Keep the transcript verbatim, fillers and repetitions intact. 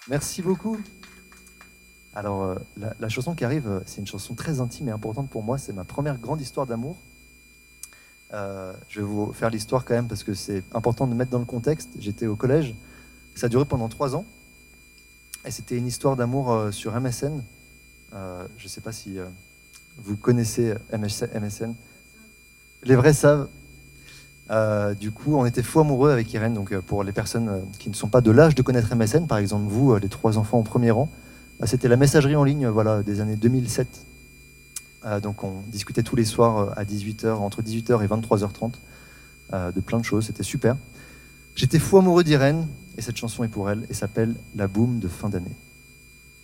Merci beaucoup. Alors, euh, la, la chanson qui arrive, euh, c'est une chanson très intime et importante pour moi. C'est ma première grande histoire d'amour. Euh, je vais vous faire l'histoire quand même parce que c'est important de mettre dans le contexte. J'étais au collège. Ça a duré pendant trois ans. Et c'était une histoire d'amour euh, sur M S N. Euh, je ne sais pas si euh, vous connaissez M S N. Les vrais savent. Euh, du coup, on était fous amoureux avec Irène. Donc, euh, pour les personnes euh, qui ne sont pas de l'âge de connaître M S N, par exemple vous, euh, les trois enfants au premier rang, euh, c'était la messagerie en ligne, euh, voilà, des années deux mille sept. Euh, donc, on discutait tous les soirs euh, à dix-huit heures, entre dix-huit heures et vingt-trois heures trente, euh, de plein de choses. C'était super. J'étais fou amoureux d'Irène et cette chanson est pour elle et s'appelle La Boum de fin d'année.